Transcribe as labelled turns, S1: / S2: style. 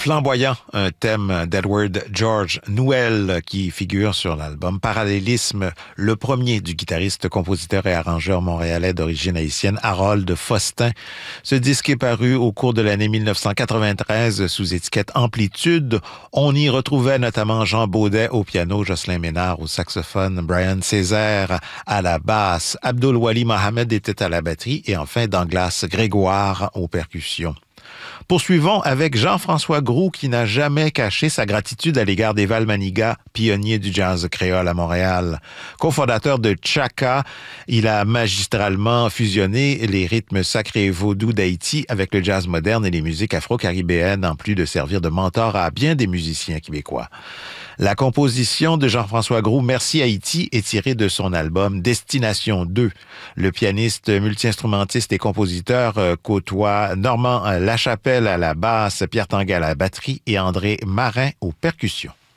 S1: Flamboyant, un thème d'Edward George Newell qui figure sur l'album Parallélisme, le premier du guitariste, compositeur et arrangeur montréalais d'origine haïtienne Harold Faustin. Ce disque est paru au cours de l'année 1993 sous étiquette Amplitude. On y retrouvait notamment Jean Baudet au piano, Jocelyn Ménard au saxophone, Brian Césaire à la basse, Abdul Wali Mohamed était à la batterie et enfin Douglas Grégoire aux percussions. Poursuivons avec Jean-François Groulx qui n'a jamais caché sa gratitude à l'égard d'Eval Maniga, pionnier du jazz créole à Montréal. Cofondateur de Chaka, il a magistralement fusionné les rythmes sacrés et vaudous d'Haïti avec le jazz moderne et les musiques afro-caribéennes, en plus de servir de mentor à bien des musiciens québécois. La composition de Jean-François Groulx, Merci Haïti, est tirée de son album Destination 2. Le pianiste, multi-instrumentiste et compositeur côtoie Normand Lachapelle à la basse, Pierre Tanguay à la batterie et André Marin aux percussions.